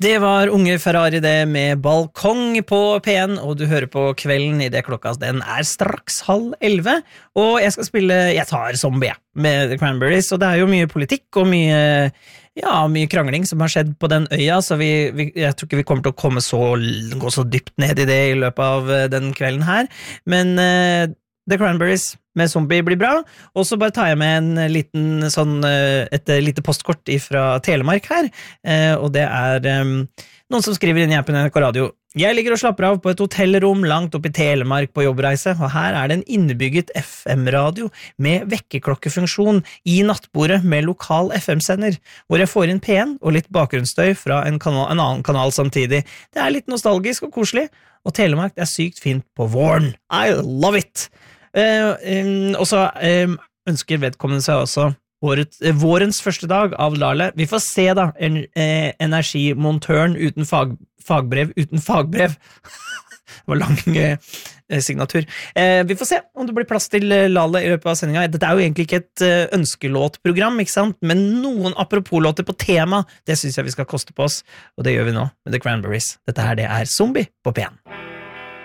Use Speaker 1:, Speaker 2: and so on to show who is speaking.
Speaker 1: Det var Unge Ferrari det med Balkong på P1, og du hører på Kvelden I det klokka, den straks 10:30, og jeg skal spille Jeg tar Zombie med The Cranberries, og det jo mye politikk og mye krangling som har skjedd på den øya, så jeg tror ikke vi kommer til å gå så dypt ned I det I løpet av den kvelden her, men The Cranberries med Zombie blir bra, og så bare tar jeg med en liten et lite postkort fra Telemark her, og det noen som skriver inn I appen NRK Radio. Jeg ligger og slapper av på et hotellrom langt opp I Telemark på jobbreise, og her det en innebygget FM-radio med vekkerklokkefunksjon I nattbordet med lokal FM-sender, hvor jeg får inn P1 og litt bakgrunnsstøy fra en annen kanal samtidig. Det litt nostalgisk og koselig, og Telemark sykt fint på våren. I love it! Og så ønsker vedkommende seg også vårens første dag av Lale. Vi får se da energimontøren uten fagbrev uten fagbrev. Det var lang signatur. Vi får se om det blir plass til Lale I løpet av sendingen. Dette jo egentlig ikke et ønskelåtprogram, ikke sant? Men noen apropos-låter på tema, det synes jeg vi skal koste på oss, og det gjør vi nå med The Cranberries. Dette her det Zombie på P1.